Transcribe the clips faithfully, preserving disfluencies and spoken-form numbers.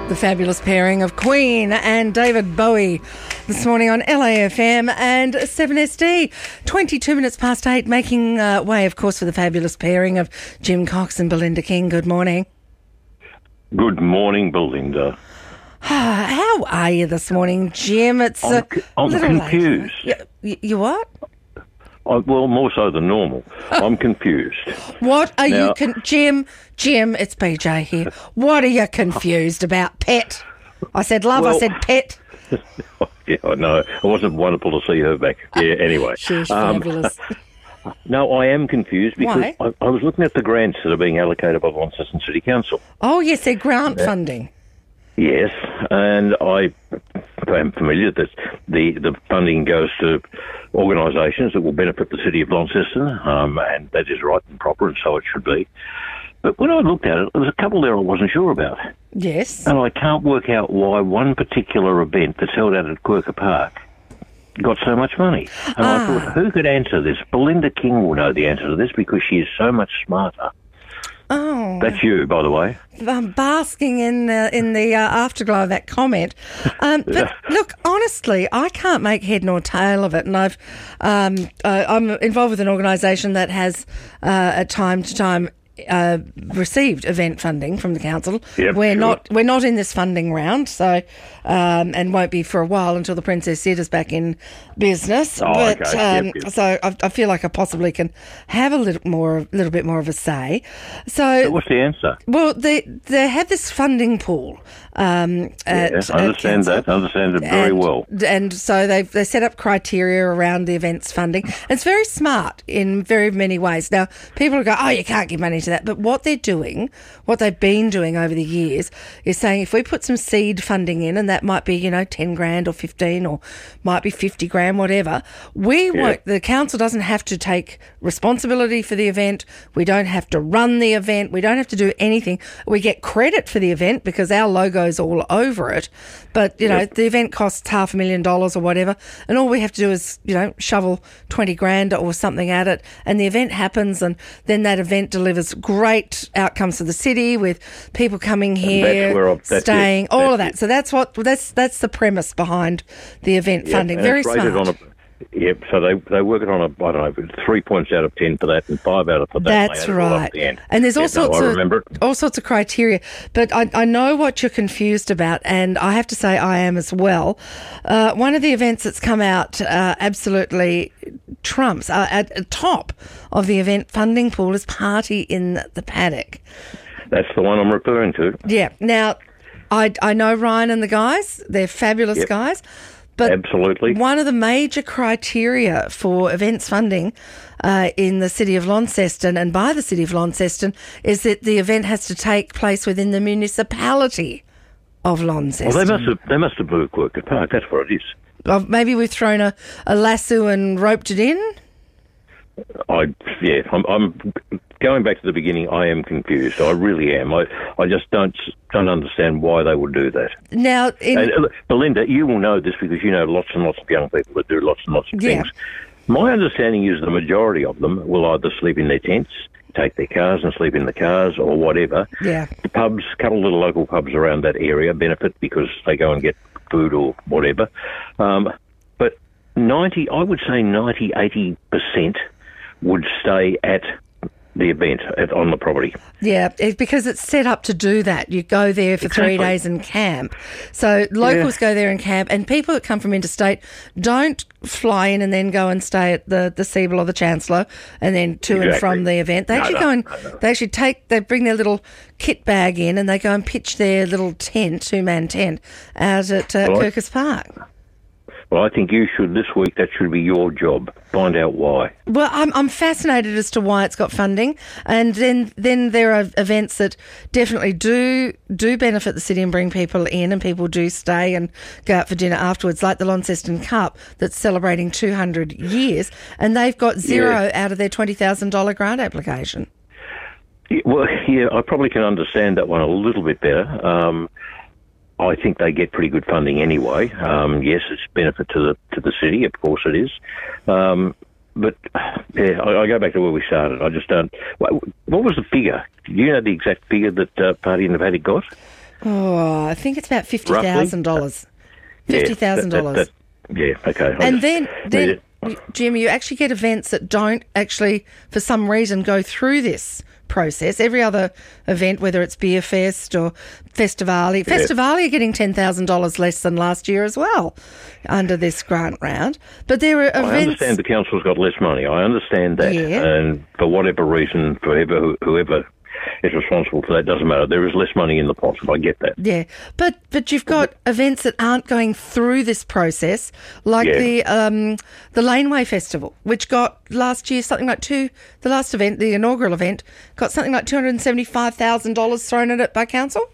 The fabulous pairing of Queen and David Bowie this morning on L A F M and seven S D. twenty-two minutes past eight, making uh, way, of course, for the fabulous pairing of Jim Cox and Belinda King. Good morning. Good morning, Belinda. How are you this morning, Jim? It's I'm, uh, I'm little confused. Late. You, you what? I, well, more so than normal. I'm confused. What are Now- you, con- Jim? Jim, it's B J here. What are you confused about, pet? I said love. I Well- said pet. Yeah, I know. It wasn't wonderful to see her back. Yeah, anyway. She's Um, fabulous. No, I am confused because Why? I, I was looking at the grants that are being allocated by the Launceston City Council. Oh, yes, they're grant funding. Yes, and I am familiar that the, the funding goes to organisations that will benefit the city of Launceston, um, and that is right and proper, and so it should be. But when I looked at it, there was a couple there I wasn't sure about. Yes. And I can't work out why one particular event that's held out at Quirker Park got so much money. And Ah. I thought, who could answer this? Belinda King will know the answer to this because she is so much smarter. Oh. That's you, by the way. I'm basking in uh, in the uh, afterglow of that comment. Um, but look, honestly, I can't make head nor tail of it. And I've um, uh, I'm involved with an organisation that has uh, at time to time uh, received event funding from the council. Yep, we're sure. not we're not in this funding round, so um, and won't be for a while until the Princess Theatre's back in business. Oh, but okay. Yep, um, yep. so I, I feel like I possibly can have a little more, little bit more of a say. So. What's the answer? Well, they they have this funding pool. Um, at, Yes, I at understand council. that. I understand it very and, well. And so they they set up criteria around the events funding. It's very smart in very many ways. Now, people will go, oh, you can't give money to that. But what they're doing, what they've been doing over the years, is saying if we put some seed funding in, and that might be, you know, ten grand or fifteen or might be fifty grand, whatever, we won't, the council doesn't have to take responsibility for the event. We don't have to run the event. We don't have to do anything. We get credit for the event because our logo's all over it. But, you know, Yep. the event costs half a million dollars or whatever, and all we have to do is, you know, shovel twenty grand or something at it, and the event happens, and then that event delivers great outcomes for the city with people coming here, where I- that's it. staying, all That's of that. it. So that's what that's that's the premise behind the event Yep, funding. and Very it's rated smart. on a, Yep, so they they work it on a, I don't know, three points out of ten for that and five out of for that. That's and they add it all up right. at the end. And there's all Yeah, no, sorts I of remember it. all sorts of criteria. But I, I know what you're confused about, and I have to say I am as well. Uh, one of the events that's come out uh, absolutely trumps uh, at the top of the event funding pool is Party in the Paddock. That's the one I'm referring to. Yeah. Now, I I know Ryan and the guys. They're fabulous Yep. guys. But Absolutely. one of the major criteria for events funding uh, in the city of Launceston and by the city of Launceston is that the event has to take place within the municipality of Launceston. Well, they must have they must have moved Quirker Park. That's what it is. Uh, Maybe we've thrown a, a lasso and roped it in. I yeah, I'm, I'm going back to the beginning. I am confused. I really am. I, I just don't don't understand why they would do that. Now, in, And, uh, Belinda, you will know this because you know lots and lots of young people that do lots and lots of Yeah. things. My understanding is the majority of them will either sleep in their tents, take their cars and sleep in the cars, or whatever. yeah, The pubs, a couple of little local pubs around that area benefit because they go and get food or whatever. Um, but ninety, I would say ninety, eighty percent would stay at the event at, on the property. yeah, it, because it's set up to do that. You go there for three Exactly. days and camp. So locals go there and camp, and people that come from interstate don't fly in and then go and stay at the, the Siebel or the Chancellor and then to and Exactly. from the event. They No, actually no, go and no, no. they actually take, they bring their little kit bag in and they go and pitch their little tent, two-man tent, out at uh, Right. Kirkus Park. Well, I think you should this week. That should be your job. Find out why. Well, I'm I'm fascinated as to why it's got funding, and then then there are events that definitely do do benefit the city and bring people in, and people do stay and go out for dinner afterwards, like the Launceston Cup that's celebrating two hundred years, and they've got zero out of their twenty thousand dollar grant application. Yeah, well, yeah, I probably can understand that one a little bit better. Um, I think they get pretty good funding anyway. Um, yes, it's a benefit to the to the city, of course it is. Um, but yeah, I, I go back to where we started. I just don't. What, what was the figure? Do you know the exact figure that uh, Party in the Paddock got? Oh, I think it's about fifty thousand dollars. fifty thousand dollars. Yeah, okay. I And just- then, then Jim, you actually get events that don't actually, for some reason, go through this process. Every other event, whether it's Beer Fest or Festivali, Yeah. Festivali are getting ten thousand dollars less than last year as well under this grant round. But there are events... I understand the council's got less money. I understand that. Yeah. And for whatever reason, for whoever, whoever is responsible for that, doesn't matter. There is less money in the pot, I get that. Yeah, but but you've got events that aren't going through this process, like Yeah. the um, the Laneway Festival, which got last year something like two. The last event, the inaugural event, got something like two hundred and seventy-five thousand dollars thrown at it by council.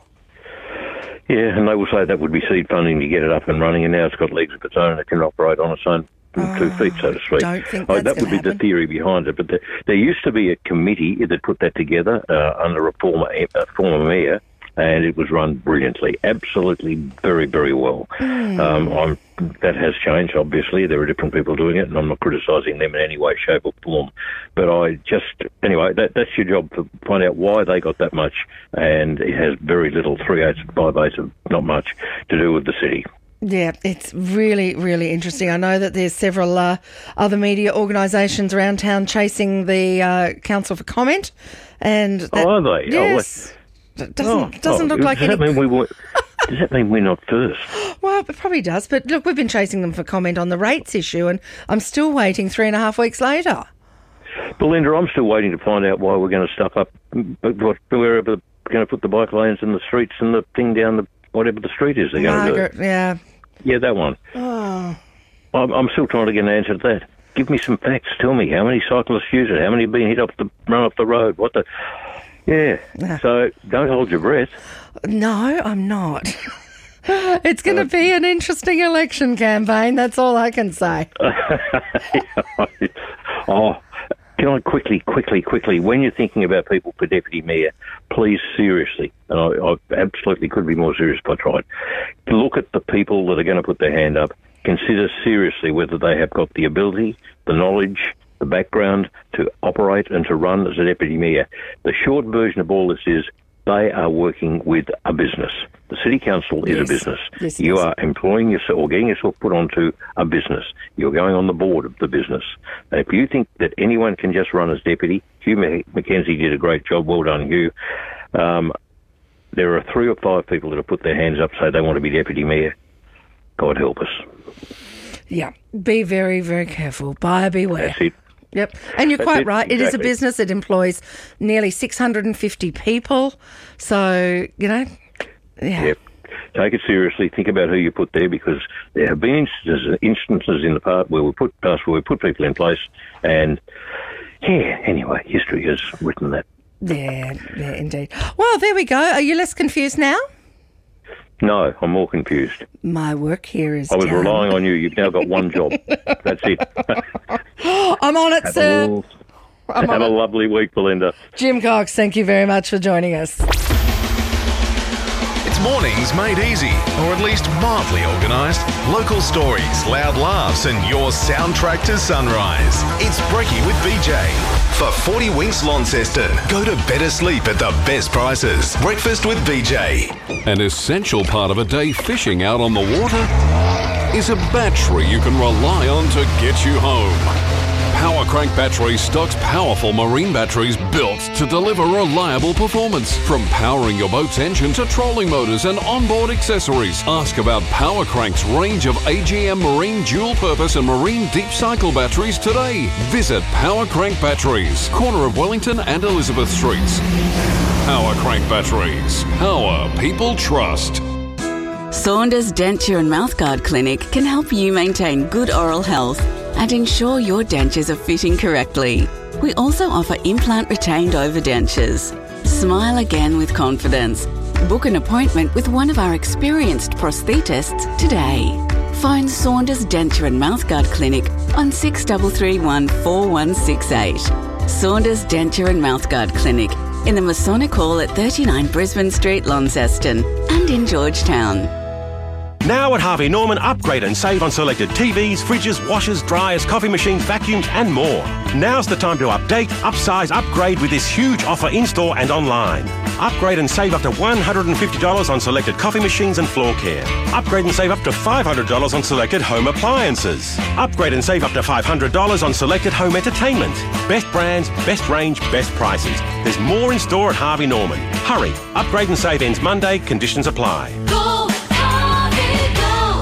Yeah, and they will say that would be seed funding to get it up and running, and now it's got legs of its own and it can operate on its own two feet, so to speak. Don't think Oh, that's that would gonna be the happen. theory behind it. But the, there used to be a committee that put that together uh, under a former, a former mayor, and it was run brilliantly, absolutely very, very well. Mm. Um, I'm, that has changed, obviously. There are different people doing it, and I'm not criticising them in any way, shape or form. But I just, anyway, that, that's your job, to find out why they got that much, and it has very little, three-eighths, five-eighths of not much to do with the city. Yeah, it's really, really interesting. I know that there's several uh, other media organisations around town chasing the uh, council for comment, and that, Oh, are they? yes, it doesn't Oh, doesn't oh, look like does any. that mean we weren't- Does that mean we're not first? Well, it probably does. But look, we've been chasing them for comment on the rates issue, and I'm still waiting three and a half weeks later. Belinda, I'm still waiting to find out why we're going to stuff up what, wherever we're going to put the bike lanes in the streets and the thing down the whatever the street is they're going to do. Margaret, yeah. Yeah, that one. Oh, I'm, I'm still trying to get an answer to that. Give me some facts. Tell me how many cyclists use it. How many have been hit off the run off the road? What the? Yeah. Yeah. So don't hold your breath. no, I'm not. It's going to be an interesting election campaign. That's all I can say. Oh, can I quickly, quickly, quickly, when you're thinking about people for deputy mayor, please seriously, and I, I absolutely could be more serious if I tried, look at the people that are going to put their hand up. Consider seriously whether they have got the ability, the knowledge, the background to operate and to run as a deputy mayor. The short version of all this is they are working with a business. The City Council is Yes. a business. Yes, you yes. are employing yourself or getting yourself put onto a business. You're going on the board of the business. And if you think that anyone can just run as deputy, Hugh McKenzie did a great job. Well done, Hugh. Um, there are three or five people that have put their hands up, say they want to be deputy mayor. God help us. Yeah, be very, very careful. Buyer beware. That's it. Yep. And you're That's quite it, right. It is a exactly. business. It employs nearly six hundred fifty people. So, you know, yeah. Yep. Take it seriously. Think about who you put there, because there have been instances, instances in the past where we put past where we put people in place, and yeah. Anyway, history has written that. Yeah, yeah, indeed. Well, there we go. Are you less confused now? No, I'm more confused. My work here is I was done. relying on you. You've now got one job. That's it. I'm on it, Have, sir. a, I'm have on a it. lovely week, Belinda. Jim Cox, thank you very much for joining us. It's mornings made easy, or at least mildly organised. Local stories, loud laughs, and your soundtrack to sunrise. It's Brekkie with B J. For forty Winks Launceston, go to better sleep at the best prices. Breakfast with B J. An essential part of a day fishing out on the water is a battery you can rely on to get you home. Power Crank Batteries stocks powerful marine batteries built to deliver reliable performance. From powering your boat's engine to trolling motors and onboard accessories, ask about Power Crank's range of A G M marine dual-purpose and marine deep cycle batteries today. Visit Power Crank Batteries, corner of Wellington and Elizabeth Streets. Power Crank Batteries. Power people trust. Saunders Denture and Mouthguard Clinic can help you maintain good oral health and ensure your dentures are fitting correctly. We also offer implant retained overdentures. Smile again with confidence. Book an appointment with one of our experienced prosthetists today. Phone Saunders Denture and Mouthguard Clinic on six three three one, four one six eight. Saunders Denture and Mouthguard Clinic in the Masonic Hall at thirty-nine Brisbane Street, Launceston, and in Georgetown. Now at Harvey Norman, upgrade and save on selected T Vs, fridges, washers, dryers, coffee machines, vacuums and more. Now's the time to update, upsize, upgrade with this huge offer in-store and online. Upgrade and save up to one hundred fifty dollars on selected coffee machines and floor care. Upgrade and save up to five hundred dollars on selected home appliances. Upgrade and save up to five hundred dollars on selected home entertainment. Best brands, best range, best prices. There's more in store at Harvey Norman. Hurry. Upgrade and save ends Monday. Conditions apply. Go, Harvey,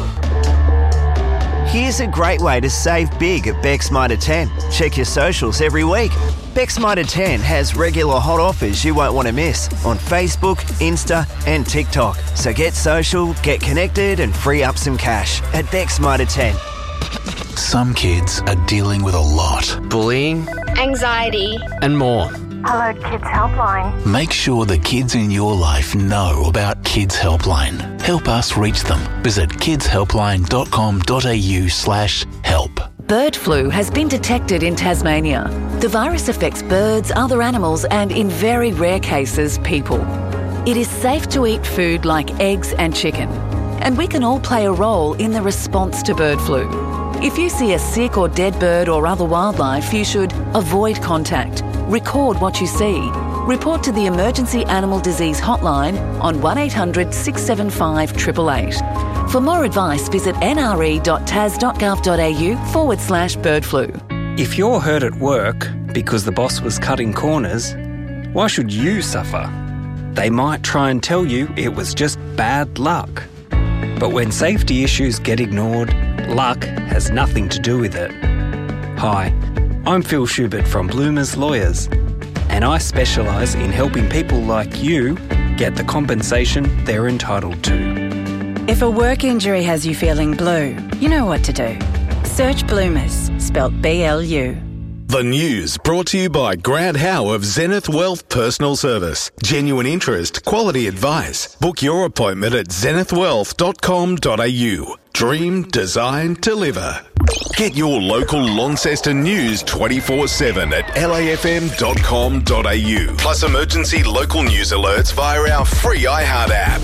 go! Here's a great way to save big at Beck's Mitre ten. Check your socials every week. Beck's Mitre ten has regular hot offers you won't want to miss on Facebook, Insta and TikTok. So get social, get connected and free up some cash at Beck's Mitre ten. Some kids are dealing with a lot. Bullying, anxiety, and more. Hello Kids Helpline. Make sure the kids in your life know about Kids Helpline. Help us reach them. Visit kidshelpline.com.au slash help. Bird flu has been detected in Tasmania. The virus affects birds, other animals and, in very rare cases, people. It is safe to eat food like eggs and chicken. And we can all play a role in the response to bird flu. If you see a sick or dead bird or other wildlife, you should avoid contact, record what you see, report to the Emergency Animal Disease Hotline on one eight hundred six seven five eight eight eight. For more advice, visit nre.tas.gov.au forward slash bird flu. If you're hurt at work because the boss was cutting corners, why should you suffer? They might try and tell you it was just bad luck. But when safety issues get ignored, luck has nothing to do with it. Hi, I'm Phil Schubert from Bloomers Lawyers, and I specialise in helping people like you get the compensation they're entitled to. If a work injury has you feeling blue, you know what to do. Search Bloomers, spelt B L U. The news brought to you by Grant Howe of Zenith Wealth Personal Service. Genuine interest, quality advice. Book your appointment at zenith wealth dot com dot a u. Dream, design, deliver. Get your local Launceston news twenty-four seven at l a f m dot com dot a u. Plus emergency local news alerts via our free iHeart app.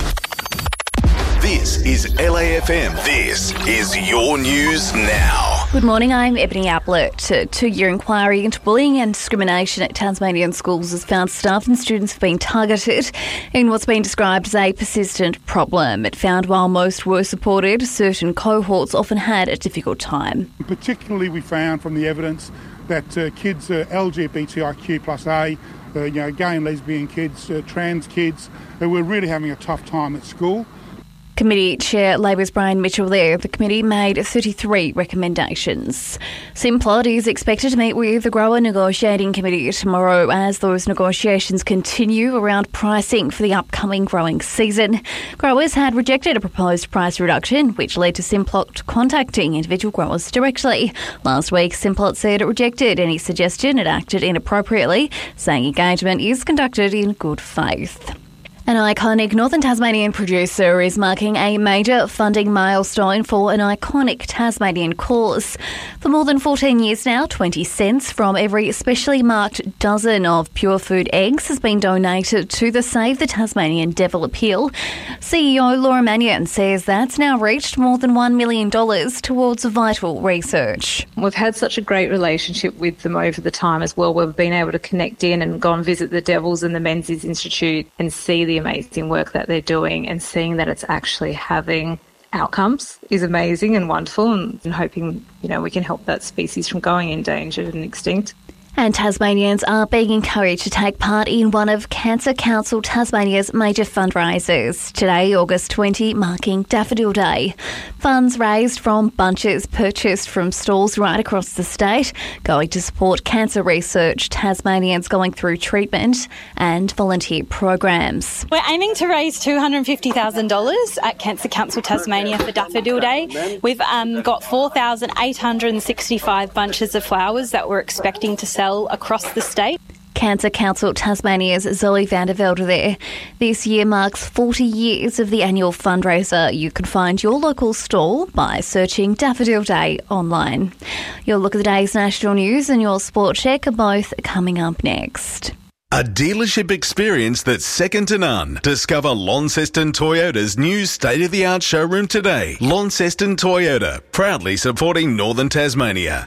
This is L A F M. This is your news now. Good morning, I'm Ebony Ablett. A two-year inquiry into bullying and discrimination at Tasmanian schools has found staff and students have been targeted in what's been described as a persistent problem. It found while most were supported, certain cohorts often had a difficult time. Particularly we found from the evidence that uh, kids, uh, L G B T I Q plus A, uh, you know, gay and lesbian kids, uh, trans kids, uh, were really having a tough time at school. Committee Chair Labor's Brian Mitchell there. The committee made thirty-three recommendations. Simplot is expected to meet with the grower negotiating committee tomorrow as those negotiations continue around pricing for the upcoming growing season. Growers had rejected a proposed price reduction, which led to Simplot contacting individual growers directly. Last week, Simplot said it rejected any suggestion it acted inappropriately, saying engagement is conducted in good faith. An iconic Northern Tasmanian producer is marking a major funding milestone for an iconic Tasmanian cause. For more than fourteen years now, twenty cents from every specially marked dozen of Pure Food eggs has been donated to the Save the Tasmanian Devil appeal. C E O Laura Mannion says that's now reached more than one million dollars towards vital research. We've had such a great relationship with them over the time as well. We've been able to connect in and go and visit the Devils and the Menzies Institute and see the amazing work that they're doing, and seeing that it's actually having outcomes is amazing and wonderful, and, and hoping, you know, we can help that species from going endangered and extinct. And Tasmanians are being encouraged to take part in one of Cancer Council Tasmania's major fundraisers. Today, August twentieth, marking Daffodil Day. Funds raised from bunches purchased from stalls right across the state, going to support cancer research, Tasmanians going through treatment and volunteer programs. We're aiming to raise two hundred fifty thousand dollars at Cancer Council Tasmania for Daffodil Day. We've um, got four thousand eight hundred sixty-five bunches of flowers that we're expecting to sell across the state. Cancer Council Tasmania's Zoe Vandervelde there. This year marks forty years of the annual fundraiser. You can find your local stall by searching Daffodil Day online. Your look at the day's national news and your sport check are both coming up next. A dealership experience that's second to none. Discover Launceston Toyota's new state-of-the-art showroom today. Launceston Toyota, proudly supporting Northern Tasmania.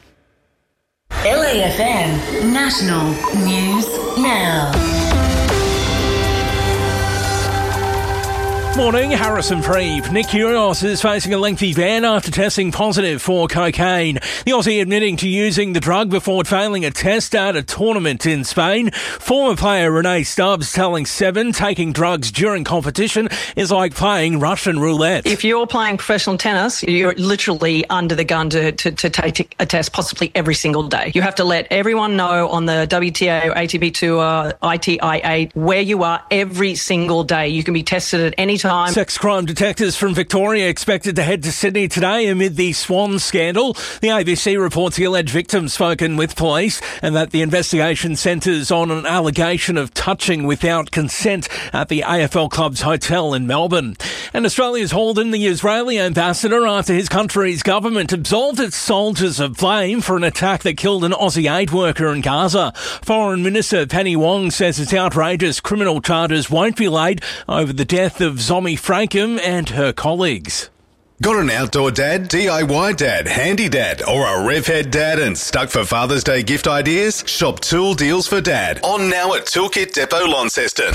L A F M National News Now. Morning, Harrison Preeve. Nick Kyrgios is facing a lengthy ban after testing positive for cocaine. The Aussie admitting to using the drug before failing a test at a tournament in Spain. Former player Renee Stubbs telling Seven taking drugs during competition is like playing Russian roulette. If you're playing professional tennis, you're literally under the gun to, to, to take a test possibly every single day. You have to let everyone know on the W T A, A T P Tour, I T I A, where you are every single day. You can be tested at any time. Sex crime detectives from Victoria expected to head to Sydney today amid the Swan scandal. The A B C reports the alleged victim spoken with police and that the investigation centres on an allegation of touching without consent at the A F L Club's hotel in Melbourne. And Australia's hauled in the Israeli ambassador after his country's government absolved its soldiers of blame for an attack that killed an Aussie aid worker in Gaza. Foreign Minister Penny Wong says it's outrageous criminal charges won't be laid over the death of Zomi Frankham and her colleagues. Got an outdoor dad, D I Y dad, handy dad, or a revhead dad and stuck for Father's Day gift ideas? Shop Tool Deals for Dad. On now at Toolkit Depot Launceston.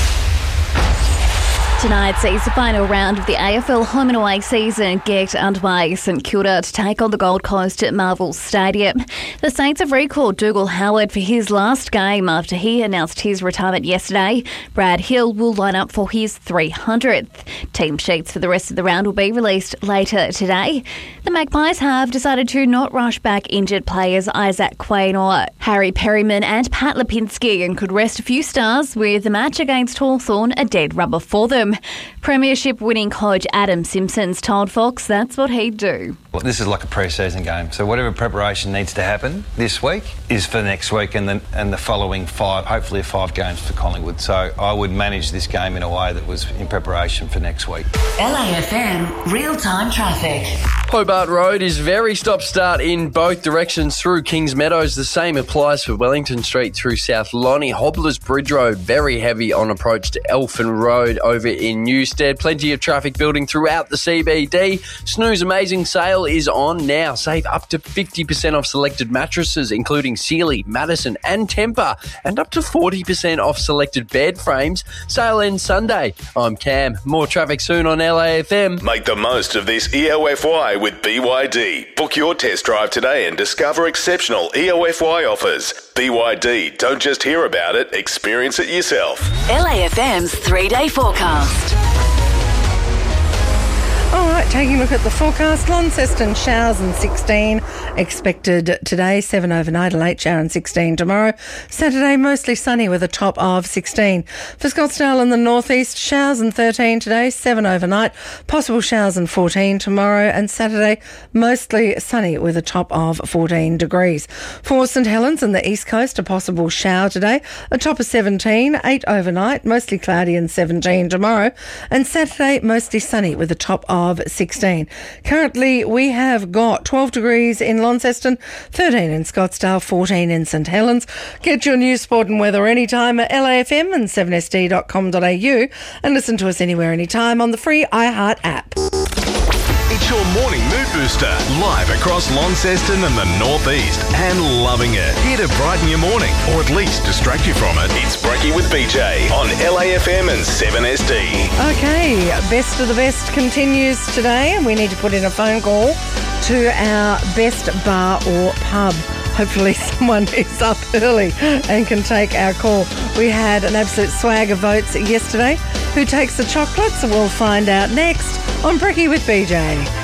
Tonight sees the final round of the A F L home and away season get underway. St Kilda to take on the Gold Coast at Marvel Stadium. The Saints have recalled Dougal Howard for his last game after he announced his retirement yesterday. Brad Hill will line up for his three hundredth. Team sheets for the rest of the round will be released later today. The Magpies have decided to not rush back injured players Isaac Quain or Harry Perryman and Pat Lipinski and could rest a few stars with the match against Hawthorn a dead rubber for them. Premiership winning coach Adam Simpson's told Fox that's what he'd do. Well, this is like a pre-season game, so whatever preparation needs to happen this week is for next week and the, and the following five, hopefully five games for Collingwood. So I would manage this game in a way that was in preparation for next week. L A F M real-time traffic. Hobart Road is very stop-start in both directions through Kings Meadows. The same applies for Wellington Street through South Lonnie. Hobblers Bridge Road, very heavy on approach to Elfin Road over in Newstead. Plenty of traffic building throughout the C B D. Snooze Amazing Sale is on now. Save up to fifty percent off selected mattresses, including Sealy, Madison and Tempur, and up to forty percent off selected bed frames. Sale ends Sunday. I'm Cam. More traffic soon on L A F M. Make the most of this E O F Y with B Y D. Book your test drive today and discover exceptional E O F Y offers. B Y D, don't just hear about it, experience it yourself. L A F M's three-day forecast. All right, taking a look at the forecast. Launceston, showers and sixteen expected today, seven overnight, a late shower and sixteen tomorrow. Saturday, mostly sunny with a top of sixteen. For Scottsdale in the northeast, showers and thirteen today, seven overnight, possible showers and fourteen tomorrow. And Saturday, mostly sunny with a top of fourteen degrees. For St Helens in the east coast, a possible shower today, a top of seventeen, eight overnight, mostly cloudy and seventeen tomorrow. And Saturday, mostly sunny with a top of of sixteen. Currently, we have got twelve degrees in Launceston, thirteen in Scottsdale, fourteen in St Helens. Get your news, sport and weather anytime at L A F M and seven S D dot com dot A U and listen to us anywhere, anytime on the free iHeart app. It's your morning mood booster, live across Launceston and the northeast, and loving it. Here to brighten your morning, or at least distract you from it. It's Breaky with B J on L A F M and seven S D. Okay, best of the best continues today, and we need to put in a phone call to our best bar or pub. Hopefully someone is up early and can take our call. We had an absolute swag of votes yesterday. Who takes the chocolates? We'll find out next on Breaky with B J.